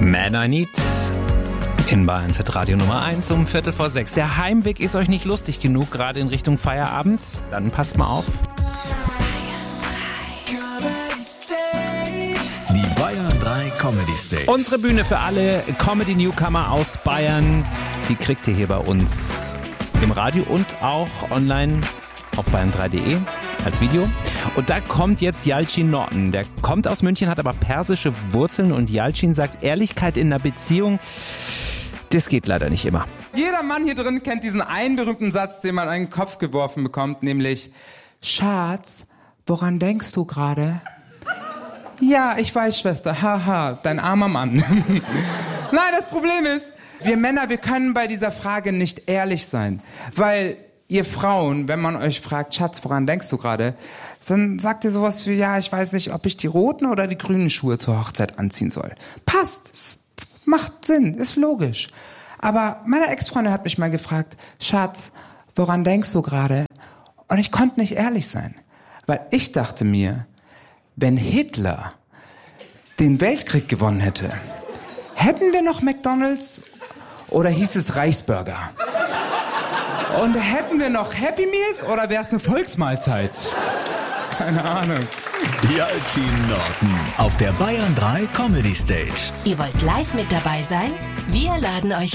Man I Need in Bayern Z Radio Nummer 1 um 5:45. Der Heimweg ist euch nicht lustig genug, gerade in Richtung Feierabend? Dann passt mal auf. Die Bayern 3 Comedy Stage. Unsere Bühne für alle Comedy-Newcomer aus Bayern, die kriegt ihr hier bei uns im Radio und auch online auf bayern3.de als Video. Und da kommt jetzt Yalcin Norton. Der kommt aus München, hat aber persische Wurzeln und Yalcin sagt, Ehrlichkeit in einer Beziehung, das geht leider nicht immer. Jeder Mann hier drin kennt diesen einen berühmten Satz, den man an den Kopf geworfen bekommt, nämlich: Schatz, woran denkst du gerade? Ja, ich weiß, Schwester, haha, dein armer Mann. Nein, das Problem ist, wir Männer, wir können bei dieser Frage nicht ehrlich sein, weil ihr Frauen, wenn man euch fragt, Schatz, woran denkst du gerade, dann sagt ihr sowas wie, ja, ich weiß nicht, ob ich die roten oder die grünen Schuhe zur Hochzeit anziehen soll. Passt, es macht Sinn, ist logisch. Aber meine Ex-Freundin hat mich mal gefragt, Schatz, woran denkst du gerade? Und ich konnte nicht ehrlich sein, weil ich dachte mir, wenn Hitler den Weltkrieg gewonnen hätte, hätten wir noch McDonald's oder hieß es Reichsburger? Und hätten wir noch Happy Meals oder wäre es eine Volksmahlzeit? Keine Ahnung. Yalcin Norton auf der Bayern 3 Comedy Stage. Ihr wollt live mit dabei sein? Wir laden euch